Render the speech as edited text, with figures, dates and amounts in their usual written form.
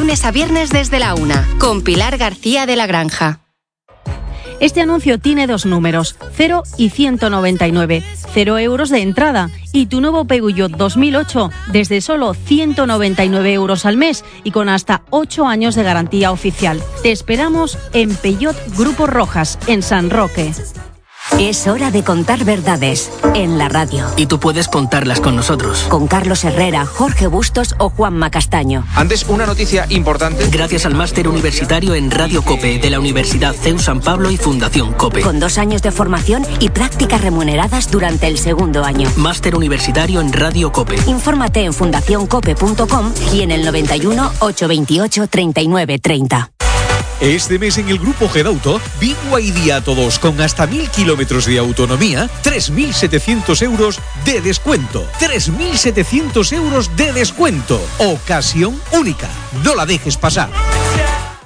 lunes a viernes desde la 1, con Pilar García de la Granja. Este anuncio tiene 2 números, 0 y 199, 0 euros de entrada, y tu nuevo Peugeot 2008 desde solo 199 euros al mes y con hasta 8 años de garantía oficial. Te esperamos en Peugeot Grupo Rojas, en San Roque. Es hora de contar verdades en la radio. Y tú puedes contarlas con nosotros. Con Carlos Herrera, Jorge Bustos o Juanma Castaño. Antes, una noticia importante. Gracias al máster universitario en Radio COPE de la Universidad CEU San Pablo y Fundación COPE. Con 2 años de formación y prácticas remuneradas durante el segundo año. Máster universitario en Radio COPE. Infórmate en fundacioncope.com y en el 91 828 39 30. Este mes en el Grupo Gedauto, BYD a todos con hasta 1.000 kilómetros de autonomía, 3.700 euros de descuento. 3.700 euros de descuento. Ocasión única. No la dejes pasar.